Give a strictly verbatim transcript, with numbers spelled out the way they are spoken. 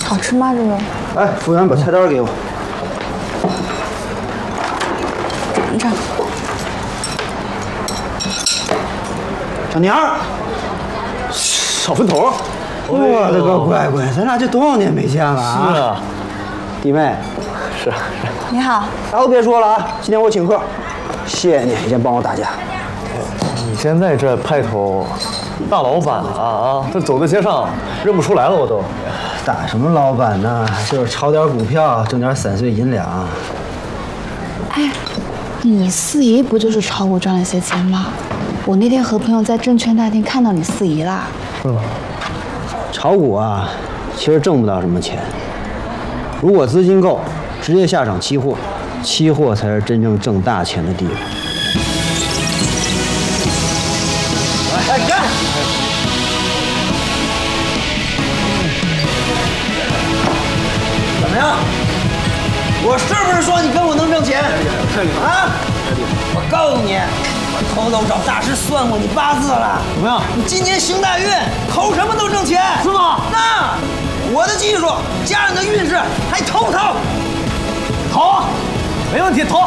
好吃吗？这个？ 哎，服务员把菜单给我。 这儿。 小娘儿， 小分头。 我的个乖乖，咱俩这多少年没见了啊！ 是啊， 弟妹。 是是。 你好。 啥都别说了啊，今天我请客，谢谢你以前帮我打架。 你现在这派头，大老板了啊！这走在街上认不出来了，我都。 打什么老板呢？就是炒点股票，挣点散碎银两。 哎，你四姨不就是炒股赚了些钱吗？我那天和朋友在证券大厅看到你四姨啦。 是吗？炒股啊，其实挣不到什么钱。如果资金够，直接下场期货，期货才是真正挣大钱的地方。来干！怎么样？我是不是说你跟我能挣钱？啊！我告诉你，我偷偷找大师算过你八字了。 怎么样？ 你今年行大运，投什么都挣钱， 是吗？ 那我的技术加上你的运势，还投不投？ 投啊，没问题，投。